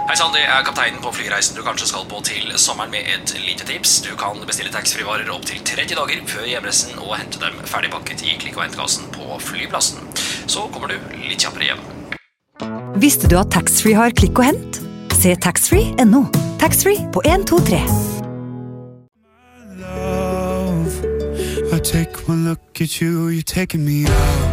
Hei Sandy, jeg kapteinen på flyreisen du kanskje skal på til sommeren med et lite tips. Du kan bestille taxfree-varer opp til 30 dager før hjemreisen og hente dem ferdigpakket i klikk- og hentkassen på flyplassen. Så kommer du litt kjappere hjem. Visste du at taxfree har klikk og hent? Se taxfree.no. Taxfree på 1, 2, 3. I take one look at you, you're taking me out.